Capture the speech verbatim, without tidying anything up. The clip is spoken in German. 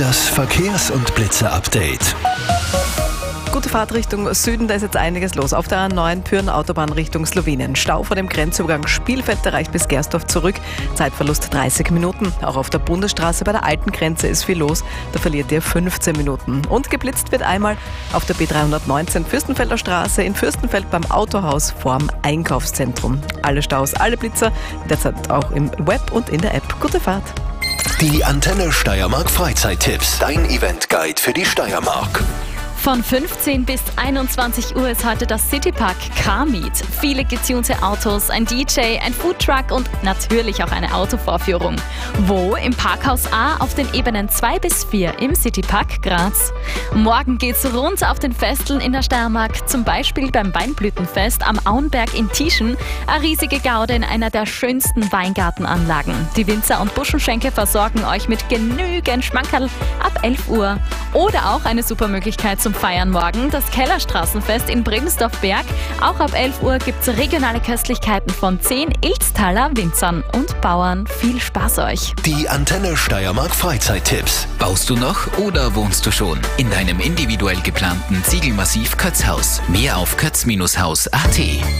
Das Verkehrs- und Blitzer-Update. Gute Fahrt Richtung Süden, da ist jetzt einiges los. Auf der A neun Pyhrn-Autobahn Richtung Slowenien. Stau vor dem Grenzübergang Spielfeld, der reicht bis Gersdorf zurück. Zeitverlust dreißig Minuten. Auch auf der Bundesstraße bei der alten Grenze ist viel los. Da verliert ihr fünfzehn Minuten. Und geblitzt wird einmal auf der B dreihundertneunzehn Fürstenfelder Straße in Fürstenfeld beim Autohaus vorm Einkaufszentrum. Alle Staus, alle Blitzer, derzeit auch im Web und in der App. Gute Fahrt. Die Antenne Steiermark Freizeittipps. Dein Eventguide für die Steiermark. Von fünfzehn bis einundzwanzig Uhr ist heute das Citypark Car Meet. Viele getunte Autos, ein D J, ein Foodtruck und natürlich auch eine Autovorführung. Wo? Im Parkhaus A auf den Ebenen zwei bis vier im Citypark Graz. Morgen geht's rund auf den Festeln in der Steiermark, zum Beispiel beim Weinblütenfest am Auenberg in Tieschen. Eine riesige Gaude in einer der schönsten Weingartenanlagen. Die Winzer und Buschenschenke versorgen euch mit genügend Schmankerl ab elf Uhr. Oder auch eine super Möglichkeit zum Feiern morgen, das Kellerstraßenfest in Bregensdorf-Berg. Auch ab elf Uhr gibt es regionale Köstlichkeiten von zehn Ilztaler Winzern und Bauern. Viel Spaß euch! Die Antenne Steiermark Freizeittipps. Baust du noch oder wohnst du schon in deinem individuell geplanten Ziegelmassiv Kötzhaus? Mehr auf kötz Bindestrich haus Punkt at.